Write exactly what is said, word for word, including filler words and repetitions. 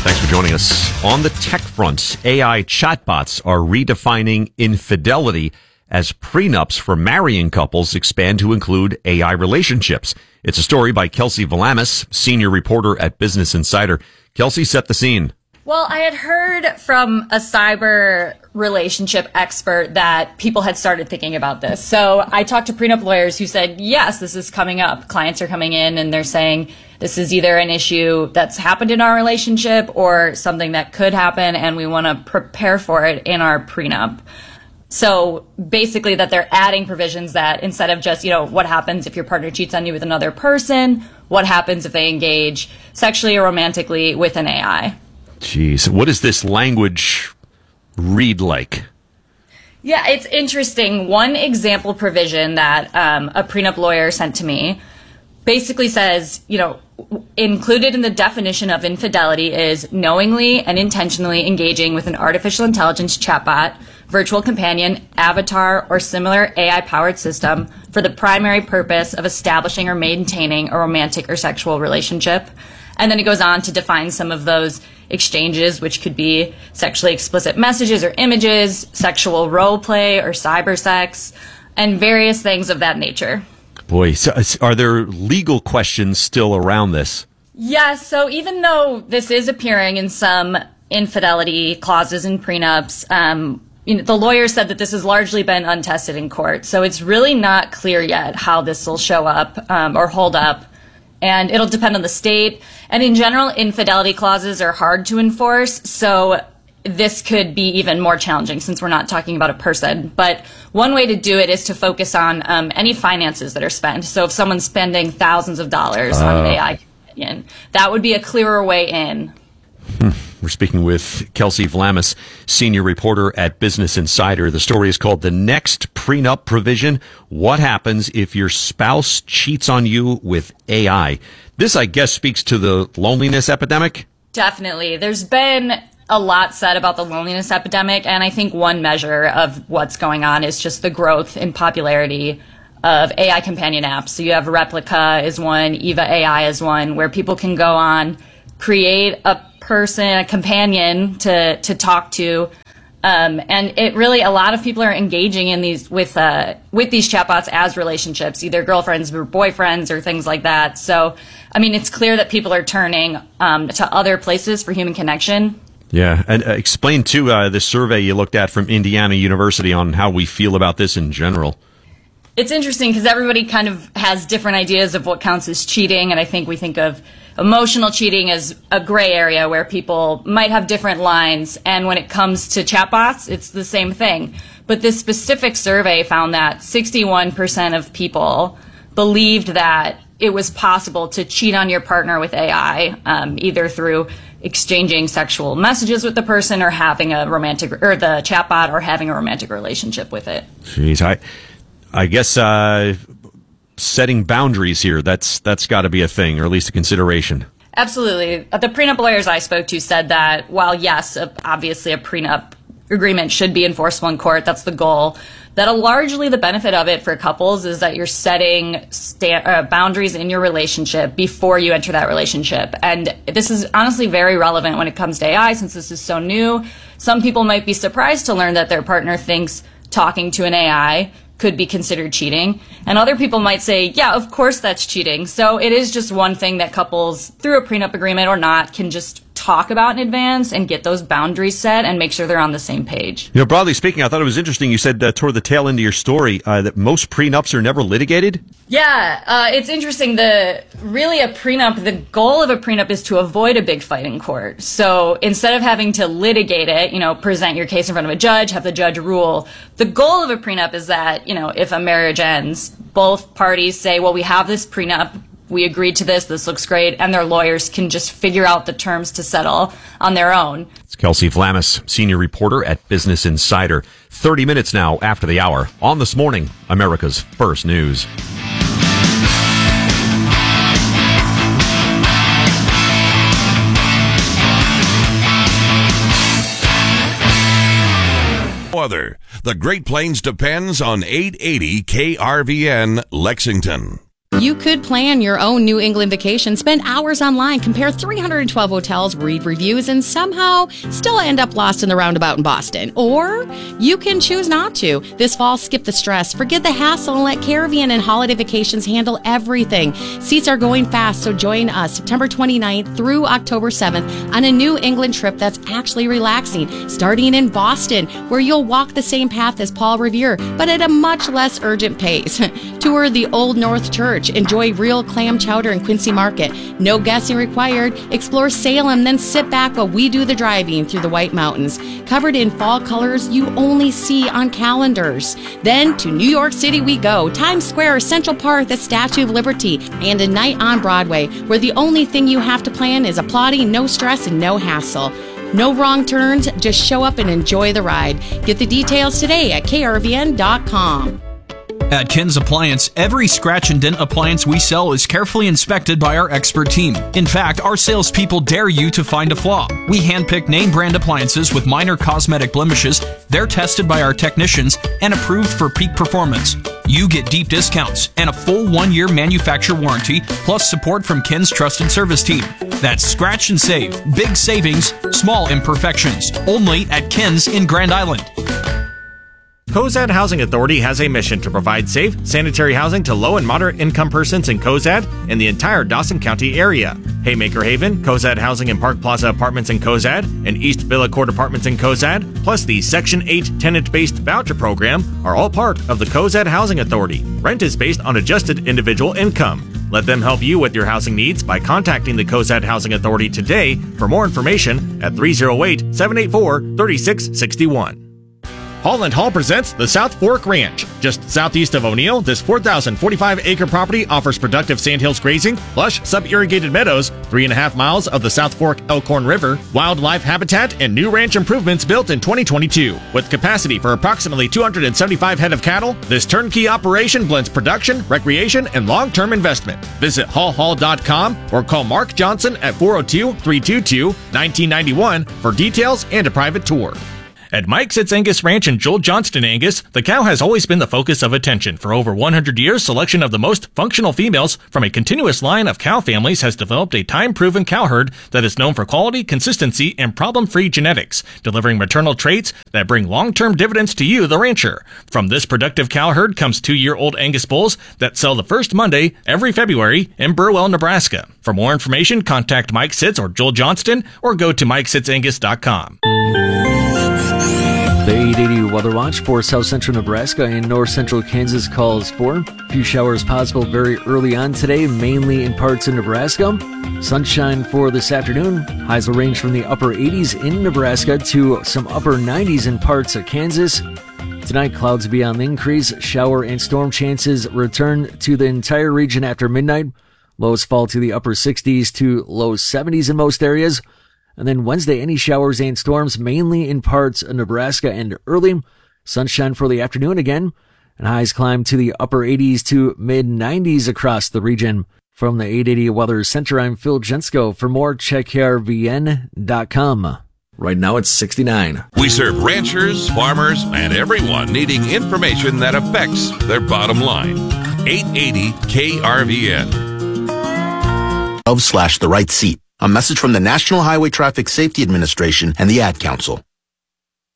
Thanks for joining us. On the tech front, A I chatbots are redefining infidelity as prenups for marrying couples expand to include A I relationships. It's a story by Kelsey Valamis, senior reporter at Business Insider. Kelsey, set the scene. Well, I had heard from a cyber relationship expert that people had started thinking about this. So I talked to prenup lawyers who said, yes, this is coming up. Clients are coming in and they're saying this is either an issue that's happened in our relationship or something that could happen, and we want to prepare for it in our prenup. So basically that they're adding provisions that instead of just, you know, what happens if your partner cheats on you with another person, what happens if they engage sexually or romantically with an A I? Jeez, what does this language read like? Yeah, it's interesting. One example provision that um, a prenup lawyer sent to me basically says, you know, included in the definition of infidelity is knowingly and intentionally engaging with an artificial intelligence chatbot, virtual companion, avatar, or similar A I-powered system for the primary purpose of establishing or maintaining a romantic or sexual relationship. And then it goes on to define some of those exchanges, which could be sexually explicit messages or images, sexual role play or cyber sex, and various things of that nature. Boy, so are there legal questions still around this? Yes, so even though this is appearing in some infidelity clauses in prenups, um, you know, the lawyer said that this has largely been untested in court. So it's really not clear yet how this will show up um, or hold up. And it'll depend on the state. And in general, infidelity clauses are hard to enforce. So this could be even more challenging since we're not talking about a person. But one way to do it is to focus on um, any finances that are spent. So if someone's spending thousands of dollars uh. on an A I companion, that would be a clearer way in. Hmm. We're speaking with Kelsey Valamis, senior reporter at Business Insider. The story is called The Next Prenup Provision. What happens if your spouse cheats on you with A I? This, I guess, speaks to the loneliness epidemic. Definitely. There's been a lot said about the loneliness epidemic, and I think one measure of what's going on is just the growth in popularity of A I companion apps. So you have Replica is one, Eva A I is one, where people can go on, create a person, a companion to to talk to, um, and it really a lot of people are engaging in these with uh, with these chatbots as relationships, either girlfriends or boyfriends or things like that. So, I mean, it's clear that people are turning um, to other places for human connection. Yeah, and uh, explain too uh, the survey you looked at from Indiana University on how we feel about this in general. It's interesting because everybody kind of has different ideas of what counts as cheating, and I think we think of emotional cheating as a gray area where people might have different lines, and when it comes to chatbots, it's the same thing. But this specific survey found that sixty-one percent of people believed that it was possible to cheat on your partner with A I, um, either through exchanging sexual messages with the person or having a romantic, or the chatbot, or having a romantic relationship with it. Jeez, I, I guess uh, setting boundaries here, that's that's got to be a thing, or at least a consideration. Absolutely. The prenup lawyers I spoke to said that while, yes, obviously a prenup agreement should be enforceable in court, that's the goal, that a largely the benefit of it for couples is that you're setting sta- uh, boundaries in your relationship before you enter that relationship. And this is honestly very relevant when it comes to A I since this is so new. Some people might be surprised to learn that their partner thinks talking to an A I could be considered cheating. And other people might say, yeah, of course that's cheating. So it is just one thing that couples, through a prenup agreement or not, can just talk about in advance and get those boundaries set and make sure they're on the same page. You know, broadly speaking, I thought it was interesting. You said uh, toward the tail end of your story uh, that most prenups are never litigated. Yeah, uh, it's interesting. The really a prenup, the goal of a prenup is to avoid a big fight in court. So instead of having to litigate it, you know, present your case in front of a judge, have the judge rule, the goal of a prenup is that, you know, if a marriage ends, both parties say, well, we have this prenup, we agreed to this, this looks great, and their lawyers can just figure out the terms to settle on their own. It's Kelsey Valamis, senior reporter at Business Insider. thirty minutes now after the hour on This Morning, America's First News. Other. The Great Plains depends on eight eighty K R V N Lexington. You could plan your own New England vacation, spend hours online, compare three hundred twelve hotels, read reviews, and somehow still end up lost in the roundabout in Boston. Or you can choose not to. This fall, skip the stress, forget the hassle, and let Caravan and Holiday Vacations handle everything. Seats are going fast, so join us September twenty-ninth through October seventh on a New England trip that's actually relaxing, starting in Boston, where you'll walk the same path as Paul Revere, but at a much less urgent pace. Tour the Old North Church, enjoy real clam chowder in Quincy Market. No guessing required. Explore Salem, then sit back while we do the driving through the White Mountains, covered in fall colors you only see on calendars. Then to New York City we go. Times Square, Central Park, the Statue of Liberty, and a night on Broadway, where the only thing you have to plan is applauding, no stress, and no hassle. No wrong turns, just show up and enjoy the ride. Get the details today at K R V N dot com. At Ken's Appliance, every scratch and dent appliance we sell is carefully inspected by our expert team. In fact, our salespeople dare you to find a flaw. We handpick name brand appliances with minor cosmetic blemishes. They're tested by our technicians and approved for peak performance. You get deep discounts and a full one-year manufacturer warranty, plus support from Ken's trusted service team. That's scratch and save. Big savings, small imperfections. Only at Ken's in Grand Island. Cozad Housing Authority has a mission to provide safe, sanitary housing to low and moderate income persons in Cozad and the entire Dawson County area. Haymaker Haven, Cozad Housing and Park Plaza Apartments in Cozad, and East Villa Court Apartments in Cozad, plus the Section eight tenant-based voucher program are all part of the Cozad Housing Authority. Rent is based on adjusted individual income. Let them help you with your housing needs by contacting the Cozad Housing Authority today for more information at three oh eight, seven eight four, three six six one. Holland Hall presents the South Fork Ranch. Just southeast of O'Neill, this four thousand forty-five acre property offers productive sandhills grazing, lush sub-irrigated meadows, three and a half miles of the South Fork Elkhorn River, wildlife habitat, and new ranch improvements built in twenty twenty-two. With capacity for approximately two hundred seventy-five head of cattle, this turnkey operation blends production, recreation, and long-term investment. Visit hall hall dot com or call Mark Johnson at four oh two, three two two, one nine nine one for details and a private tour. At Mike Sitz Angus Ranch and Joel Johnston Angus, the cow has always been the focus of attention. For over one hundred years, selection of the most functional females from a continuous line of cow families has developed a time-proven cow herd that is known for quality, consistency, and problem-free genetics, delivering maternal traits that bring long-term dividends to you, the rancher. From this productive cow herd comes two-year-old Angus bulls that sell the first Monday every February in Burwell, Nebraska. For more information, contact Mike Sitz or Joel Johnston or go to mike sitz angus dot com. The eight eighty Weather Watch for south central Nebraska and north central Kansas calls for a few showers possible very early on today, mainly in parts of Nebraska. Sunshine for this afternoon. Highs will range from the upper eighties in Nebraska to some upper nineties in parts of Kansas. Tonight, clouds will be on the increase. Shower and storm chances return to the entire region after midnight. Lows fall to the upper sixties to low seventies in most areas. And then Wednesday, any showers and storms, mainly in parts of Nebraska and early. Sunshine for the afternoon again, and highs climb to the upper eighties to mid nineties across the region. From the eight eighty Weather Center, I'm Phil Jensko. For more, check K R V N dot com. Right now it's sixty-nine. We serve ranchers, farmers, and everyone needing information that affects their bottom line. eight eighty K R V N. Slash the right seat. A message from the National Highway Traffic Safety Administration and the Ad Council.